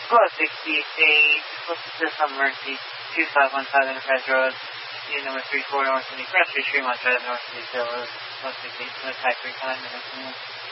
Go 68, what's this on Mercy, 2515 Enterprise Road, unit number 34, North City Cross Street, Fremont Drive, North City, Road, 168, contact 3 time,